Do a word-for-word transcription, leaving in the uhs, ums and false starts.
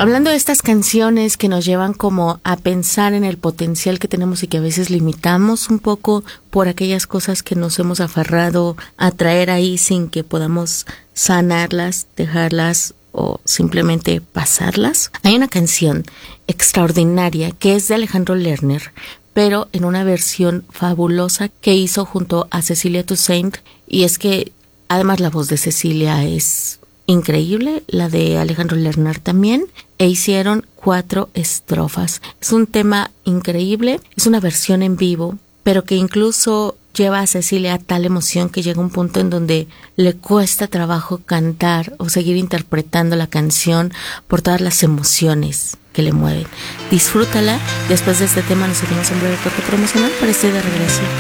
Hablando de estas canciones que nos llevan como a pensar en el potencial que tenemos y que a veces limitamos un poco por aquellas cosas que nos hemos aferrado a traer ahí sin que podamos sanarlas, dejarlas o simplemente pasarlas. Hay una canción extraordinaria que es de Alejandro Lerner, pero en una versión fabulosa que hizo junto a Cecilia Toussaint, y es que además la voz de Cecilia es increíble, la de Alejandro Lerner también, e hicieron cuatro estrofas. Es un tema increíble, es una versión en vivo, pero que incluso lleva a Cecilia a tal emoción que llega un punto en donde le cuesta trabajo cantar o seguir interpretando la canción por todas las emociones que le mueven. Disfrútala. Después de este tema nos seguimos en breve corte promocional para este de regreso.